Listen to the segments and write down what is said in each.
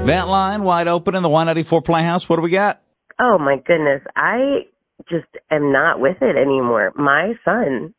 That line wide open in the Y94 Playhouse. What do we got? Oh, my goodness. I just am not with it anymore. My son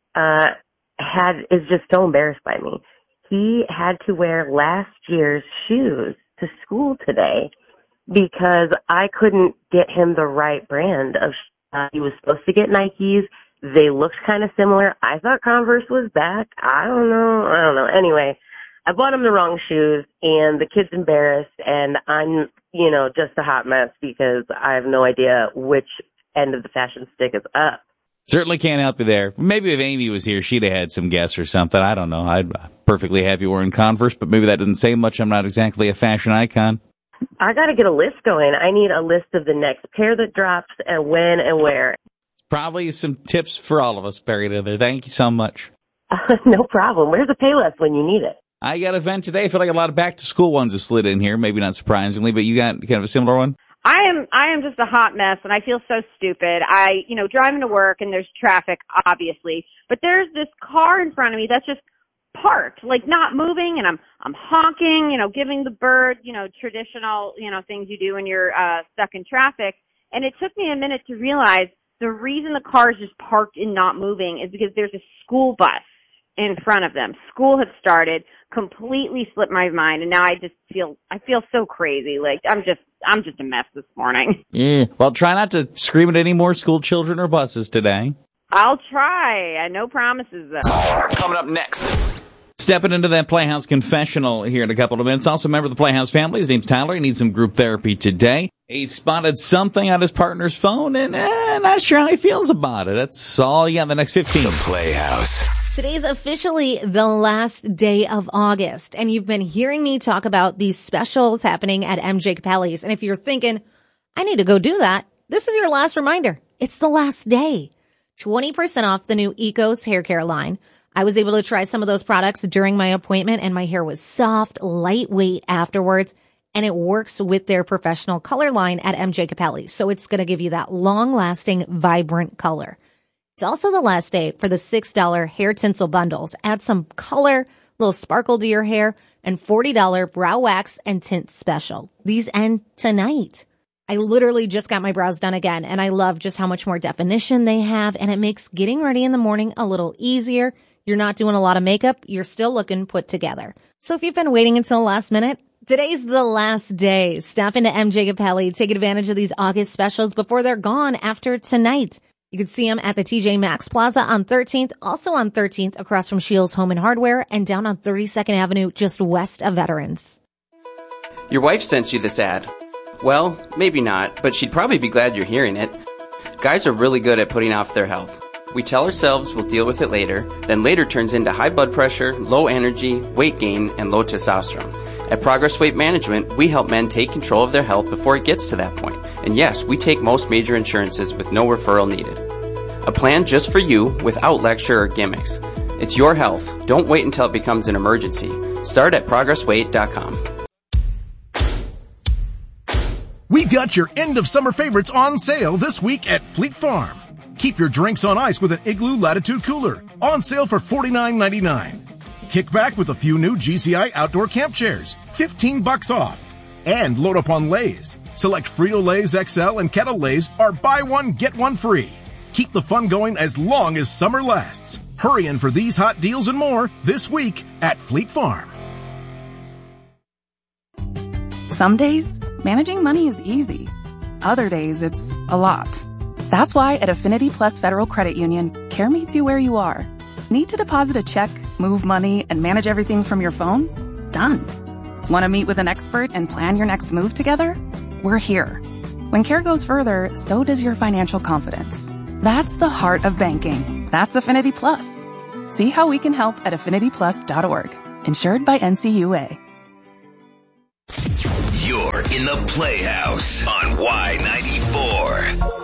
is just so embarrassed by me. He had to wear last year's shoes to school today because I couldn't get him the right brand of he was supposed to get Nikes. They looked kind of similar. I thought Converse was back. I don't know. Anyway, I bought him the wrong shoes, and the kid's embarrassed, and I'm, just a hot mess because I have no idea which end of the fashion stick is up. Certainly can't help you there. Maybe if Amy was here, she'd have had some guess or something. I don't know. I'd perfectly have you wearing Converse, but maybe that doesn't say much. I'm not exactly a fashion icon. I got to get a list going. I need a list of the next pair that drops and when and where. Probably some tips for all of us buried in there. Thank you so much. No problem. Where's the Payless when you need it? I got a vent today. I feel like a lot of back-to-school ones have slid in here, maybe not surprisingly, but you got kind of a similar one? I am just a hot mess, and I feel so stupid. Driving to work, and there's traffic, obviously, but there's this car in front of me that's just parked, like not moving, and I'm honking, giving the bird, traditional, things you do when you're stuck in traffic. And it took me a minute to realize the reason the car is just parked and not moving is because there's a school bus in front of them. School had started, completely slipped my mind, and now I feel so crazy. Like I'm just a mess this morning. Yeah. Well, try not to scream at any more school children or buses today. I'll try. No promises though. Coming up next. Stepping into that Playhouse confessional here in a couple of minutes. Also, a member of the Playhouse family. His name's Tyler. He needs some group therapy today. He spotted something on his partner's phone and not sure how he feels about it. That's all you got in the next 15. The Playhouse. Today's officially the last day of August, and you've been hearing me talk about these specials happening at MJ Capelli's. And if you're thinking, I need to go do that, this is your last reminder. It's the last day. 20% off the new Ecos hair care line. I was able to try some of those products during my appointment, and my hair was soft, lightweight afterwards, and it works with their professional color line at MJ Capelli's. So it's going to give you that long-lasting, vibrant color. It's also the last day for the $6 hair tinsel bundles. Add some color, little sparkle to your hair, and $40 brow wax and tint special. These end tonight. I literally just got my brows done again, and I love just how much more definition they have, and it makes getting ready in the morning a little easier. You're not doing a lot of makeup. You're still looking put together. So if you've been waiting until the last minute, today's the last day. Stop into MJ Capelli. Take advantage of these August specials before they're gone after tonight. You can see them at the TJ Maxx Plaza on 13th, also on 13th across from Shields Home and Hardware, and down on 32nd Avenue just west of Veterans. Your wife sent you this ad. Well, maybe not, but she'd probably be glad you're hearing it. Guys are really good at putting off their health. We tell ourselves we'll deal with it later, then later turns into high blood pressure, low energy, weight gain, and low testosterone. At Progress Weight Management, we help men take control of their health before it gets to that point. And yes, we take most major insurances with no referral needed. A plan just for you without lecture or gimmicks. It's your health. Don't wait until it becomes an emergency. Start at ProgressWeight.com. We've got your end of summer favorites on sale this week at Fleet Farm. Keep your drinks on ice with an Igloo Latitude Cooler. On sale for $49.99. Kick back with a few new GCI outdoor camp chairs. $15 off. And load up on Lay's. Select Frito-Lay's XL and Kettle Lay's are buy one, get one free. Keep the fun going as long as summer lasts. Hurry in for these hot deals and more this week at Fleet Farm. Some days, managing money is easy. Other days, it's a lot. That's why at Affinity Plus Federal Credit Union, care meets you where you are. Need to deposit a check, move money, and manage everything from your phone? Done. Want to meet with an expert and plan your next move together? We're here. When care goes further, so does your financial confidence. That's the heart of banking. That's Affinity Plus. See how we can help at affinityplus.org. Insured by NCUA. You're in the Playhouse on Y94.